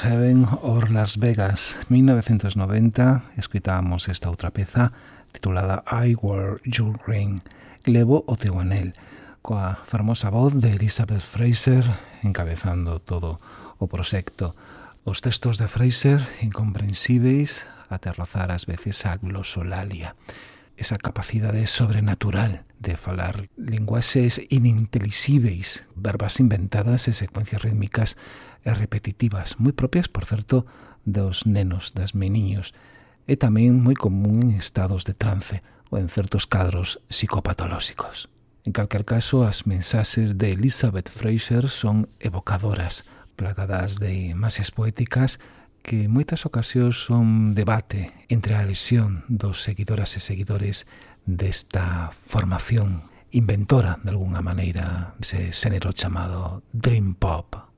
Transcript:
Heaven or Las Vegas, 1990, escutábamos esta outra peza titulada I Wear Your Ring, Levo o teu anel, coa fermosa voz de Elizabeth Fraser encabezando todo o proxecto. Os textos de Fraser, incomprensíveis, até rozar ás veces a glosolalia. Esa capacidade sobrenatural de falar linguaxes inintelisíveis, verbas inventadas e secuencias rítmicas e repetitivas, moi propias, por certo, dos nenos, das meniños, e tamén moi común en estados de trance ou en certos cadros psicopatolóxicos. En calquer caso, as mensaxes de Elizabeth Fraser son evocadoras, plagadas de imaxes poéticas que en moitas ocasións son debate entre a lesión dos seguidoras e seguidores desta formación inventora, de alguna maneira, ese xénero chamado Dream Pop.